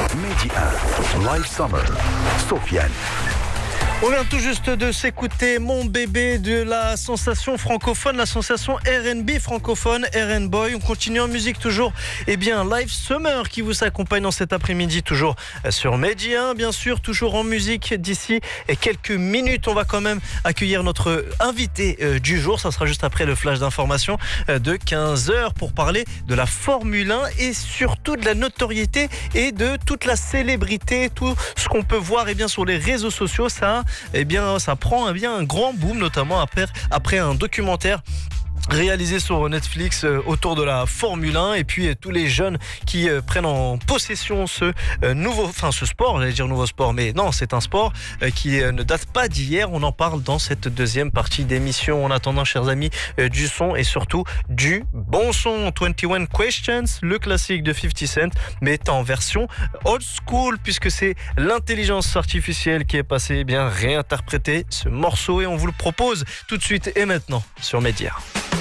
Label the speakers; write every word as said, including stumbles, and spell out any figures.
Speaker 1: Mehdi un, Live Summer, Sofiane.
Speaker 2: On vient tout juste de s'écouter Mon bébé de la sensation francophone, la sensation R and B francophone, R and Boy. On continue en musique toujours. Eh bien, Live Summer qui vous accompagne dans cet après-midi, toujours sur Mehdi un, bien sûr, toujours en musique. D'ici quelques minutes, on va quand même accueillir notre invité du jour. Ça sera juste après le flash d'information de quinze heures pour parler de la Formule un et surtout de la notoriété et de toute la célébrité, tout ce qu'on peut voir eh bien, sur les réseaux sociaux. Ça Eh bien, ça prend eh bien, un grand boom, notamment après, après un documentaire réalisé sur Netflix euh, autour de la Formule un et puis euh, tous les jeunes qui euh, prennent en possession ce euh, nouveau, enfin ce sport, j'allais dire nouveau sport, mais non, c'est un sport euh, qui euh, ne date pas d'hier. On en parle dans cette deuxième partie d'émission. En attendant, chers amis, euh, du son et surtout du bon son. vingt et un Questions, le classique de fifty Cent, mais en version old school puisque c'est l'intelligence artificielle qui est passée eh bien réinterpréter ce morceau et on vous le propose tout de suite et maintenant sur Mehdi un.